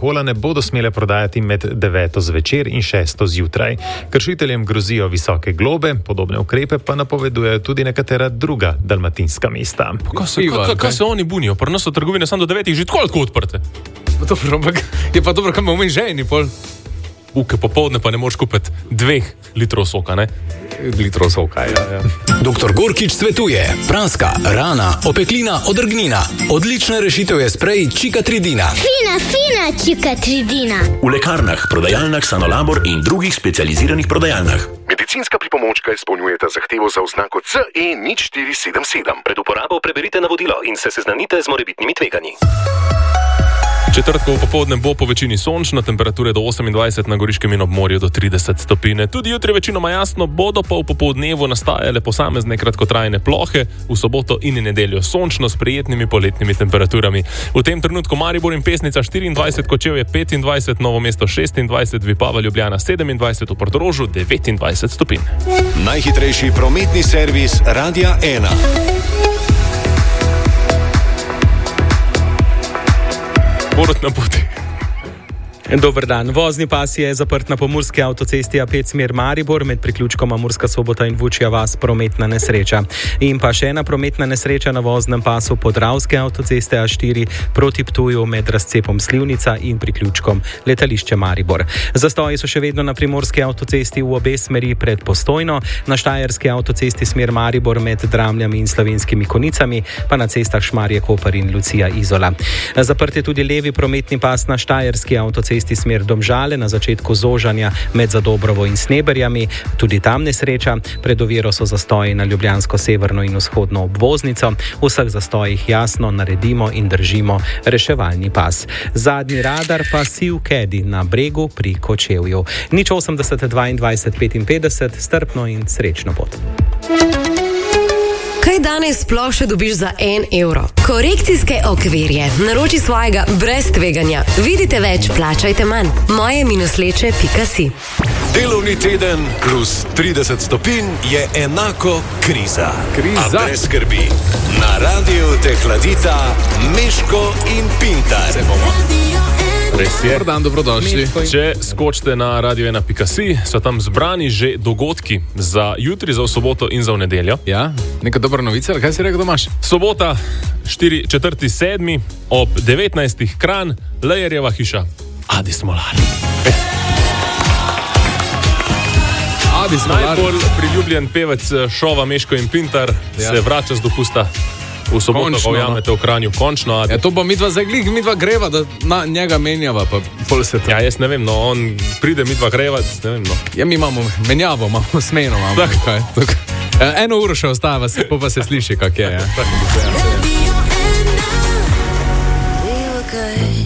alkohola ne bodo smele prodajati med 9. zvečer in 6. zjutraj. Kršiteljem grozijo visoke globe, podobne ukrepe pa napovedujejo tudi nekatera druga dalmatinska mesta. Kaj se oni bunijo? Pri nas so trgovine samo do 9 že tako odprte. Dobro, ampak je pa dobro, kam bomo ženi pol. Popoldne pa ne moreš kupiti 2 litrov soka, ne? Litrov soka, ja. Dr. Gorkič svetuje: praska, rana, opeklina, odrgnina. Odlična rešitev je sprej Čikatridina. Fina Čikatridina. V lekarnah, prodajalnah Sanolabor in drugih specializiranih prodajalnah. Medicinska pripomočka izpolnjujeta zahtevo za oznako CE 0477. Pred uporabo preberite navodilo in se seznanite z morebitnimi tveganji. Četrtkovo popoldne bo po večini sončno, temperature do 28, na Goriškem in ob morju do 30 stopinj. Tudi jutri večinoma jasno, bodo pa v popoldnevu nastajale posamezne kratkotrajne plohe, v soboto in nedeljo sončno s prijetnimi poletnimi temperaturami. V tem trenutku Maribor in Pesnica 24, Kočevje 25, Novo mesto 26, Vipava, Ljubljana 27, v Portorožu 29 stopinj. Najhitrejši prometni servis Radia 1. Borut na poti. Dober dan. Vozni pas je zaprt na pomurski avtocesti A5 smer Maribor med priključkoma Murska Sobota in Vučja vas, prometna nesreča. In pa še ena prometna nesreča na voznem pasu Podravske avtoceste A4 proti Ptuju med razcepom Slivnica in priključkom letališče Maribor. Zastoji so še vedno na primorski avtocesti v obe smeri pred Postojno, na štajerski avtocesti smer Maribor med Dramljami in Slovenskimi Konicami, pa na cestah Šmarje, Koper in Lucija Izola. Zaprt je tudi levi prometni pas na štajerski avtocesti smer Domžale na začetku zožanja med Zadobrovo in Sneberjami, tudi tam nesreča. Pred oviro so zastoji na ljubljansko severno in vzhodno obvoznico. V vseh zastojih jasno naredimo in držimo reševalni pas. Zadnji radar pa siv kedi na bregu pri Kočevju. 080 22 55, strpno in srečno pot. Kaj danes sploh še dobiš za 1 evro? Korekcijske okvirje. Naroči svojega brez tveganja. Vidite več, plačajte manj. moje-leče.si. Delovni teden plus 30 stopinj je enako kriza. A brez skrbi. Na radiju te hladita Meško in Pintar. Res je. Dobar dan, dobrodošli. Če skočite na radio1.si, so tam zbrani že dogodki za jutri, za soboto in za v nedeljo. Ja, neka dobra novica, kaj si rekel, da imaš? Sobota, 4.7. ob 19. Kranj, Lejerjeva hiša. Adi Smolar. Adi Smolar. Najbolj priljubljen pevec šova Meško in Pintar se vrača z dopusta. V soboto ga ujamete v Kranju, končno. Ja, to pa midva greva, da na njega menjava, pa pol se to. Ja, jaz ne vem, no, on pride, midva greva, ne vem, no. Ja, mi imamo menjavo, imamo smeno, imamo. Eno uro še ostava, pa se sliši, kak je, ja.